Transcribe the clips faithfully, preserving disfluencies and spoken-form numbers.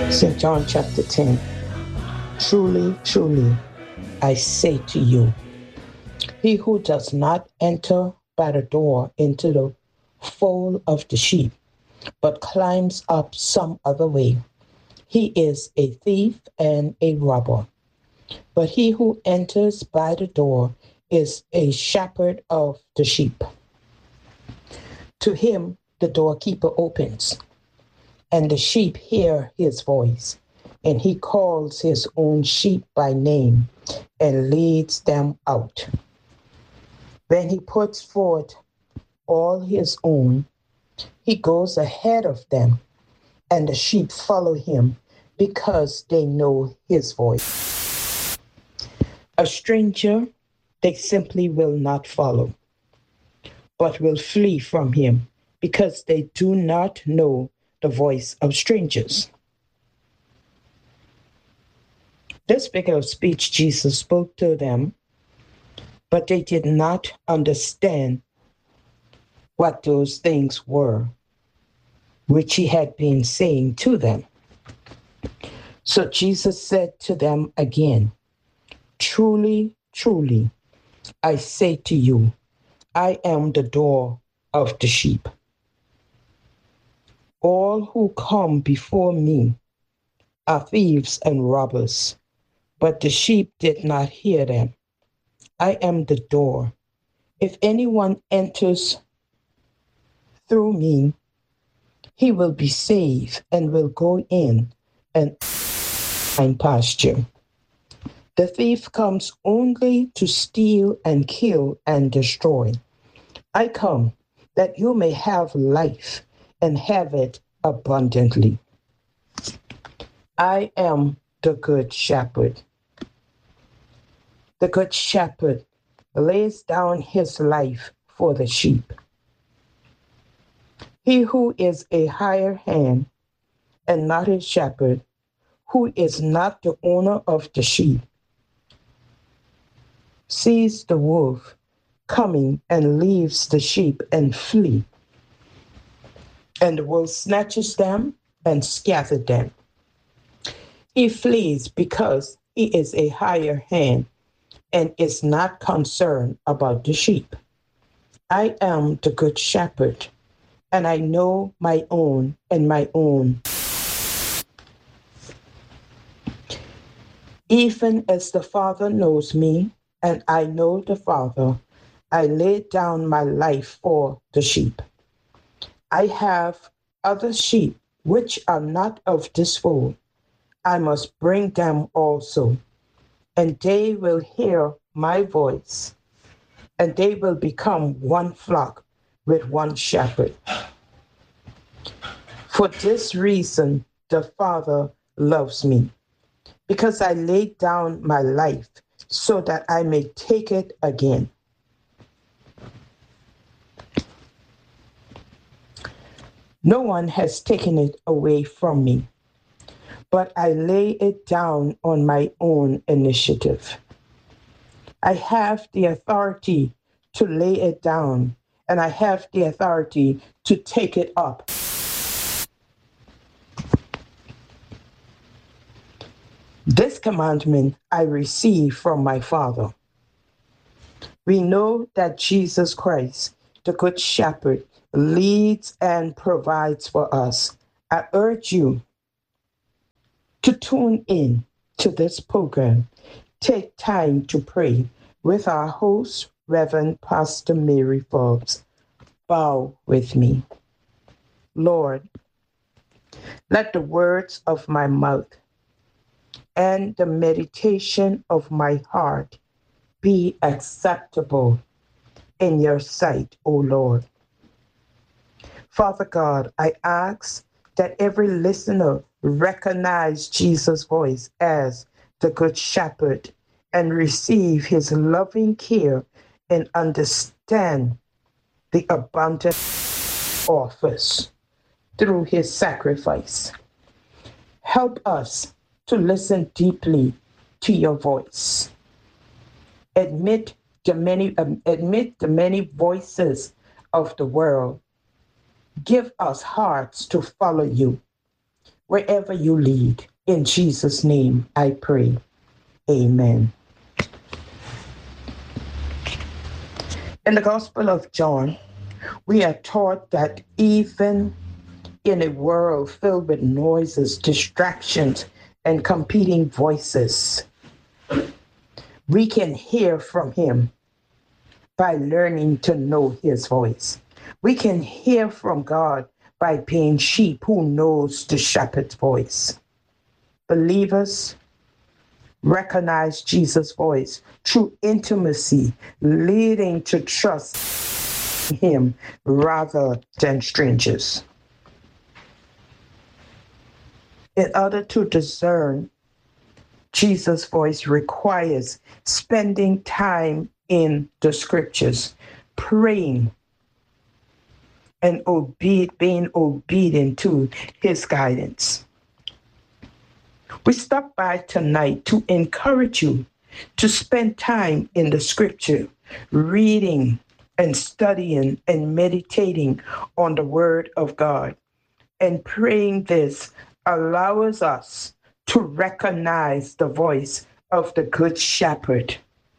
Saint John chapter ten. Truly, truly, I say to you, he who does not enter by the door into the fold of the sheep, but climbs up some other way, he is a thief and a robber. But he who enters by the door is a shepherd of the sheep. To him the doorkeeper opens, and the sheep hear his voice, and he calls his own sheep by name and leads them out. Then he puts forth all his own. He goes ahead of them, and the sheep follow him because they know his voice. A stranger they simply will not follow, but will flee from him because they do not know the voice of strangers. This figure of speech Jesus spoke to them, but they did not understand what those things were, which he had been saying to them. So Jesus said to them again, truly, truly, I say to you, I am the door of the sheep. All who come before me are thieves and robbers, but the sheep did not hear them. I am the door. If anyone enters through me, he will be saved and will go in and find pasture. The thief comes only to steal and kill and destroy. I come that you may have life and have it abundantly. I am the good shepherd. The good shepherd lays down his life for the sheep. He who is a hired hand and not a shepherd, who is not the owner of the sheep, sees the wolf coming and leaves the sheep and flee. And the wolf snatches them and scatters them. He flees because he is a hired hand and is not concerned about the sheep. I am the good shepherd, and I know my own, and my own. Even as the Father knows me, and I know the Father, I lay down my life for the sheep. I have other sheep which are not of this fold. I must bring them also, and they will hear my voice, and they will become one flock with one shepherd. For this reason, the Father loves me, because I laid down my life so that I may take it again. No one has taken it away from me, but I lay it down on my own initiative. I have the authority to lay it down, and I have the authority to take it up. This commandment I received from my Father. We know that Jesus Christ, the Good Shepherd, leads and provides for us. I urge you to tune in to this program. Take time to pray with our host, Reverend Pastor Mary Forbes. Bow with me. Lord, let the words of my mouth and the meditation of my heart be acceptable in your sight, O Lord. Father God, I ask that every listener recognize Jesus' voice as the Good Shepherd and receive his loving care and understand the abundant offers through his sacrifice. Help us to listen deeply to your voice. Admit the many, um, admit the many voices of the world. Give us hearts to follow you. wherever you lead. In Jesus' name I pray. Amen. In the Gospel of John, we are taught that even in a world filled with noises, distractions, and competing voices, we can hear from him by learning to know his voice. We can hear from God by being sheep who knows the shepherd's voice. Believers recognize Jesus' voice through intimacy, leading to trust in him rather than strangers. In order to discern Jesus' voice requires spending time in the scriptures, praying, and obe- being obedient to his guidance. We stop by tonight to encourage you to spend time in the scripture, reading and studying and meditating on the word of God. And praying this allows us to recognize the voice of the Good Shepherd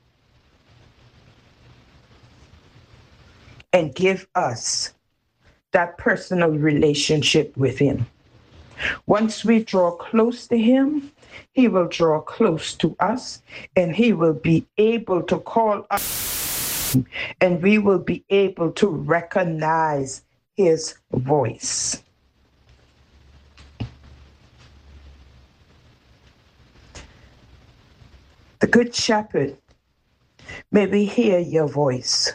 and give us that personal relationship with him. Once we draw close to him, he will draw close to us, and he will be able to call us, and we will be able to recognize his voice. The Good Shepherd, may we hear your voice.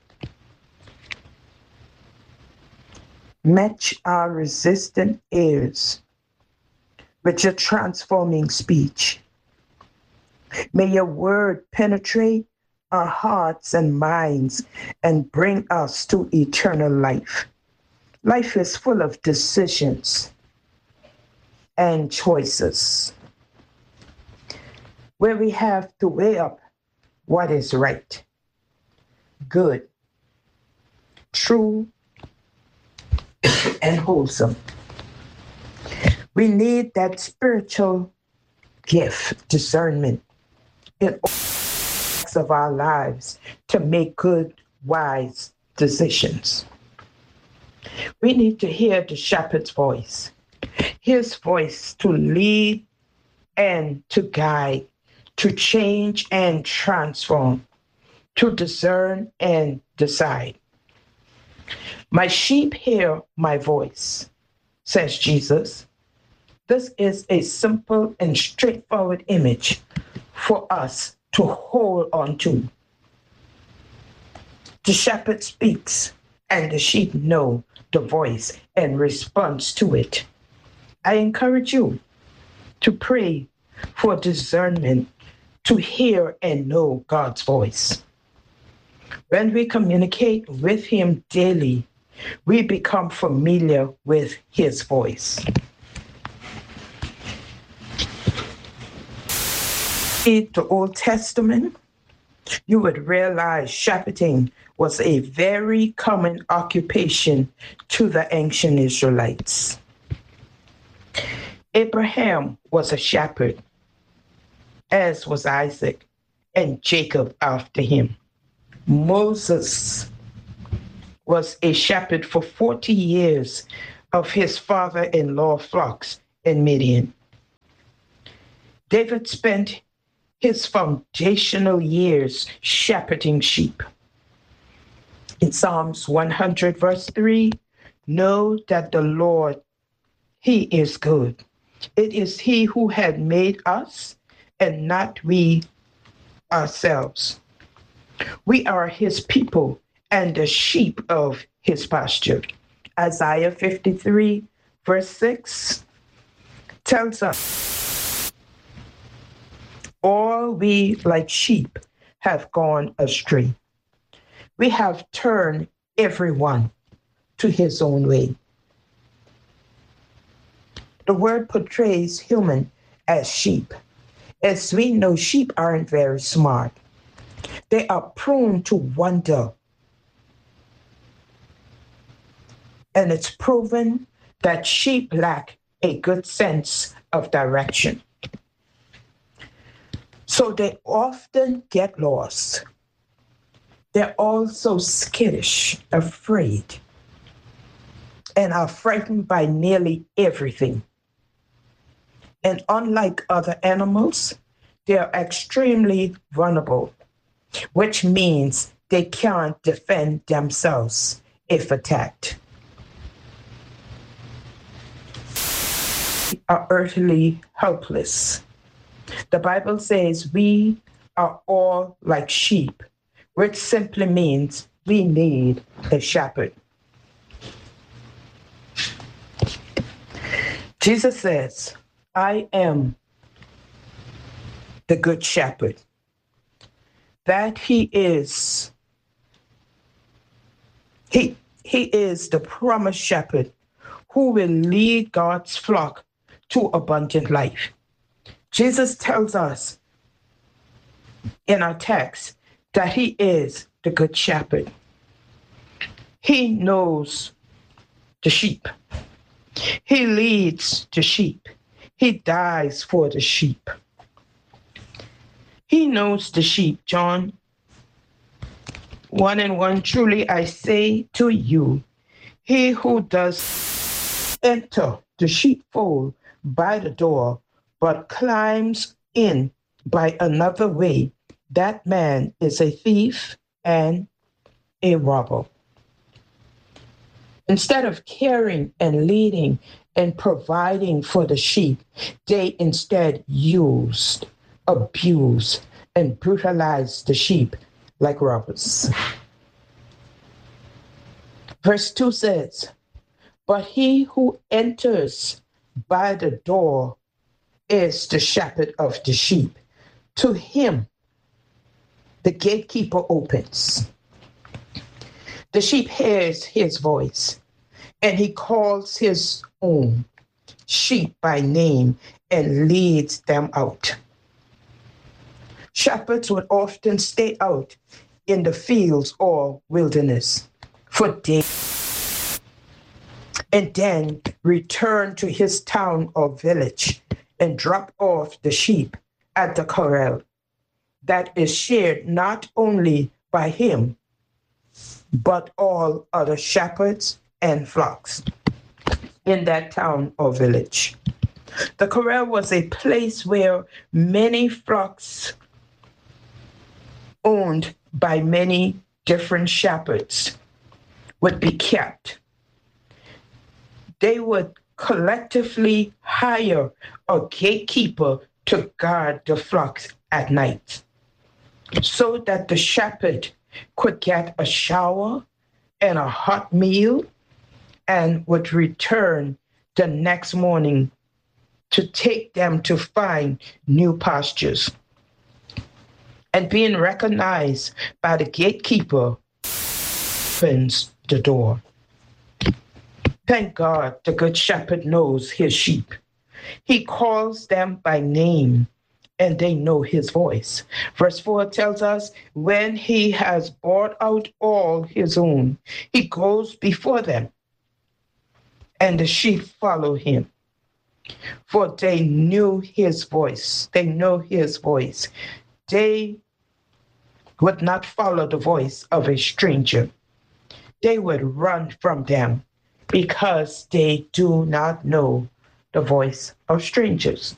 Match our resistant ears with your transforming speech. May your word penetrate our hearts and minds and bring us to eternal life. Life is full of decisions and choices, where we have to weigh up what is right, good, true, and wholesome. We need that spiritual gift, discernment, in all aspects of our lives to make good, wise decisions. We need to hear the shepherd's voice, his voice to lead and to guide, to change and transform, to discern and decide. My sheep hear my voice, says Jesus. This is a simple and straightforward image for us to hold on to. The shepherd speaks, and the sheep know the voice and responds to it. I encourage you to pray for discernment to hear and know God's voice. When we communicate with him daily, we become familiar with his voice. In the Old Testament, you would realize shepherding was a very common occupation to the ancient Israelites. Abraham was a shepherd, as was Isaac, and Jacob after him. Moses was a shepherd for forty years of his father-in-law flocks in Midian. David spent his foundational years shepherding sheep. In Psalms one hundred, verse three, know that the Lord, he is good. It is he who had made us and not we ourselves. We are his people and the sheep of his pasture. Isaiah fifty-three, verse six tells us, all we like sheep have gone astray. We have turned everyone to his own way. The word portrays human as sheep. As we know, sheep aren't very smart. They are prone to wander. And it's proven that sheep lack a good sense of direction. So they often get lost. They're also skittish, afraid, and are frightened by nearly everything. And unlike other animals, they're extremely vulnerable, which means they can't defend themselves if attacked. Are utterly helpless. The Bible says we are all like sheep, which simply means we need a shepherd. Jesus says, I am the good shepherd. That he is, he, he is the promised shepherd who will lead God's flock to abundant life. Jesus tells us in our text that he is the good shepherd. He knows the sheep. He leads the sheep. He dies for the sheep. He knows the sheep. John one and one, truly I say to you, he who does enter the sheepfold by the door, but climbs in by another way, that man is a thief and a robber. Instead of caring and leading and providing for the sheep, they instead used, abused, and brutalized the sheep like robbers. Verse two says, but he who enters by the door is the shepherd of the sheep. To him, the gatekeeper opens. The sheep hears his voice, and he calls his own sheep by name and leads them out. Shepherds would often stay out in the fields or wilderness for days and then return to his town or village and drop off the sheep at the corral that is shared not only by him, but all other shepherds and flocks in that town or village. The corral was a place where many flocks owned by many different shepherds would be kept. They would collectively hire a gatekeeper to guard the flocks at night so that the shepherd could get a shower and a hot meal and would return the next morning to take them to find new pastures. And being recognized by the gatekeeper opens the door. Thank God the good shepherd knows his sheep. He calls them by name and they know his voice. Verse four tells us, when he has brought out all his own, he goes before them, and the sheep follow him. For they knew his voice. They know his voice. They would not follow the voice of a stranger. They would run from them because they do not know the voice of strangers.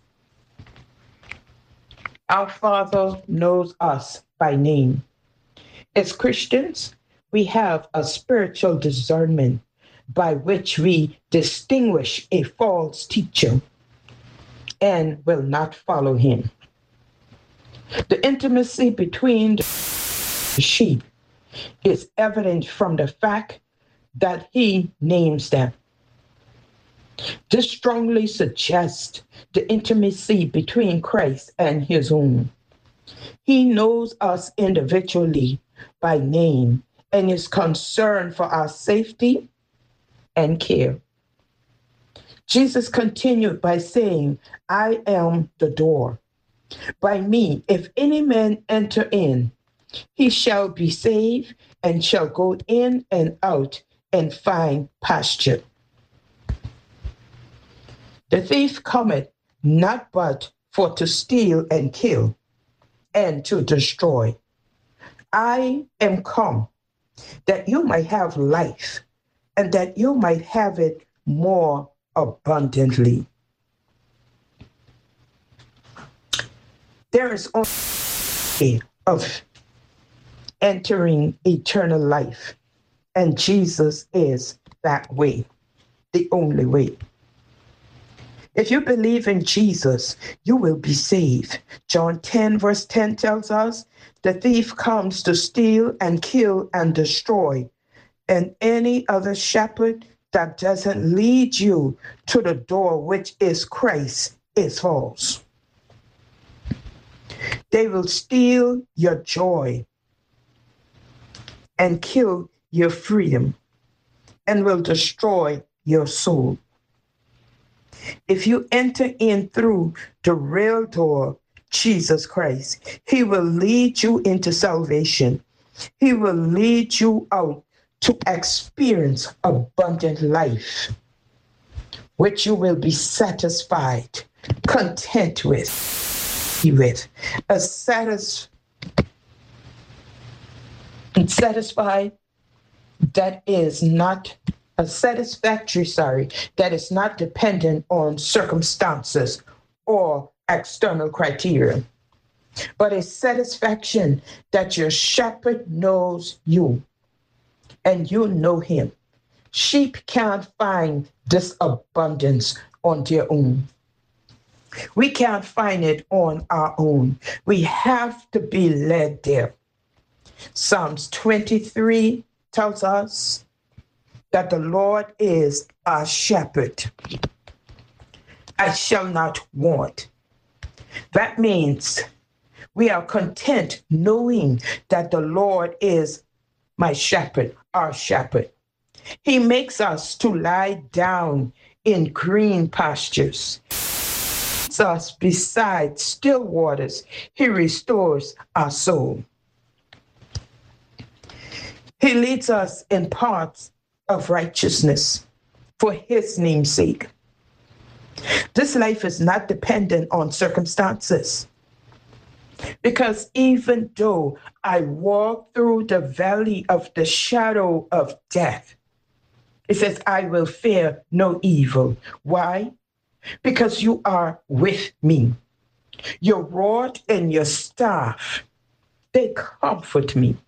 Our Father knows us by name. As Christians, we have a spiritual discernment by which we distinguish a false teacher and will not follow him. The intimacy between the sheep is evident from the fact that he names them. This strongly suggests the intimacy between Christ and his own. He knows us individually by name and is concerned for our safety and care. Jesus continued by saying, I am the door. By me, if any man enter in, he shall be saved and shall go in and out and find pasture. The thief cometh not but for to steal and kill and to destroy. I am come that you might have life and that you might have it more abundantly. There is only a way of entering eternal life, and Jesus is that way, the only way. If you believe in Jesus, you will be saved. John ten, verse ten tells us, the thief comes to steal and kill and destroy. And any other shepherd that doesn't lead you to the door, which is Christ, is false. They will steal your joy and kill your freedom and will destroy your soul. If you enter in through the real door, Jesus Christ, he will lead you into salvation. He will lead you out to experience abundant life, which you will be satisfied, content with, with a satis- satisfied that is not a satisfactory, sorry, that is not dependent on circumstances or external criteria, but a satisfaction that your shepherd knows you and you know him. Sheep can't find this abundance on their own. We can't find it on our own. We have to be led there. Psalms twenty-three tells us that the Lord is our shepherd. I shall not want. That means we are content knowing that the Lord is my shepherd, our shepherd. He makes us to lie down in green pastures. He leads us beside still waters. He restores our soul. He leads us in paths of righteousness for his name's sake. This life is not dependent on circumstances. Because even though I walk through the valley of the shadow of death, it says, I will fear no evil. Why? Because you are with me. Your rod and your staff, they comfort me.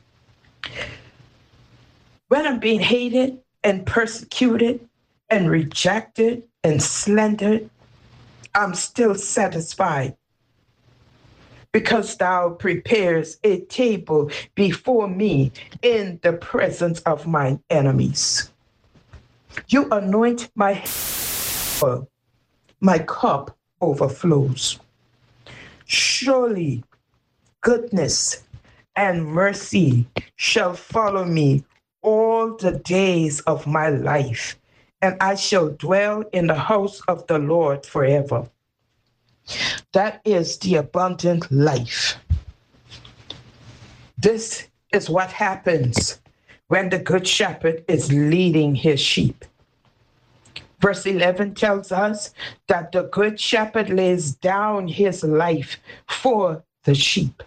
When I'm being hated and persecuted and rejected and slandered, I'm still satisfied because thou prepares a table before me in the presence of mine enemies. You anoint my head, my cup overflows. Surely goodness and mercy shall follow me all the days of my life, and I shall dwell in the house of the Lord forever. That is the abundant life. This is what happens when the good shepherd is leading his sheep. Verse eleven tells us that the good shepherd lays down his life for the sheep,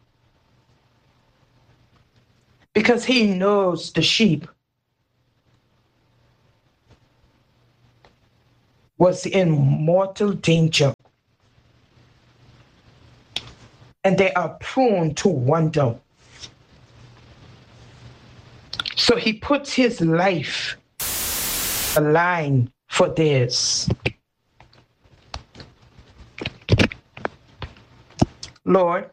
because he knows the sheep was in mortal danger, and they are prone to wander. So he puts his life a line for theirs. Lord,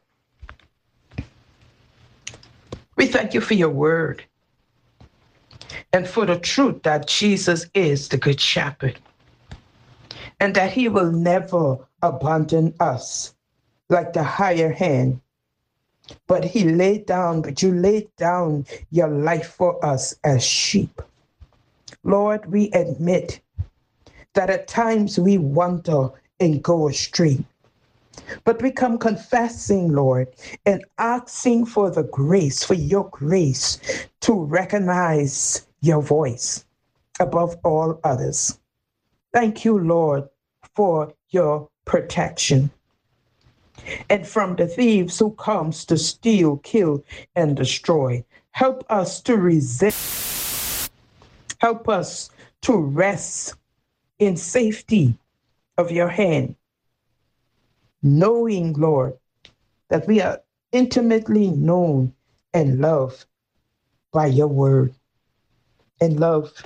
we thank you for your word and for the truth that Jesus is the good shepherd and that he will never abandon us like the higher hand, but he laid down, but you laid down your life for us as sheep. Lord, we admit that at times we wander and go astray, but we come confessing, Lord, and asking for the grace, for your grace to recognize your voice above all others. Thank you, Lord, for your protection. And from the thieves who comes to steal, kill, and destroy. Help us to resist. Help us to rest in safety of your hand, knowing, Lord, that we are intimately known and loved by your word and loved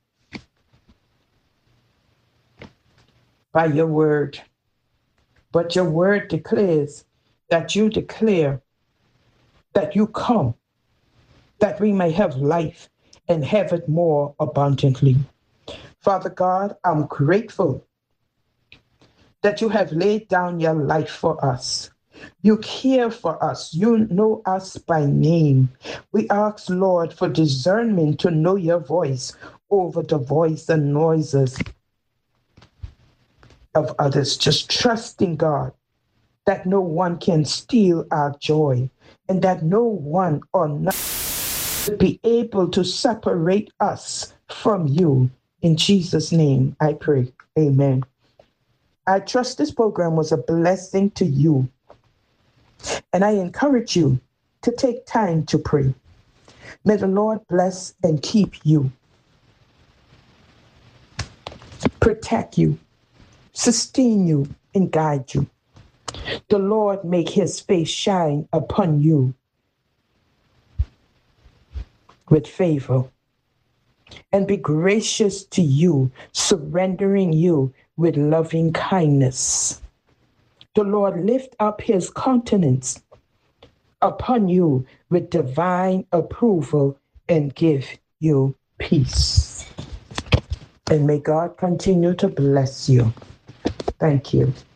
by your word. But your word declares that you declare that you come, that we may have life and have it more abundantly. Father God, I'm grateful that you have laid down your life for us. You care for us. You know us by name. We ask, Lord, for discernment to know your voice over the voice and noises of others. Just trusting, God, that no one can steal our joy and that no one or nothing will be able to separate us from you. In Jesus' name, I pray. Amen. I trust this program was a blessing to you. And I encourage you to take time to pray. May the Lord bless and keep you, protect you, sustain you, and guide you. The Lord make his face shine upon you with favor and be gracious to you, surrendering you with loving kindness. The Lord lift up his countenance upon you with divine approval and give you peace. And may God continue to bless you. Thank you.